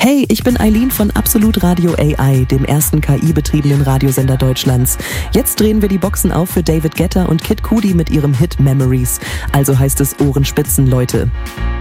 Hey, ich bin Eileen von Absolut Radio AI, dem ersten KI-betriebenen Radiosender Deutschlands. Jetzt drehen wir die Boxen auf für David Guetta und Kid Cudi mit ihrem Hit Memories. Also heißt es Ohrenspitzen, Leute.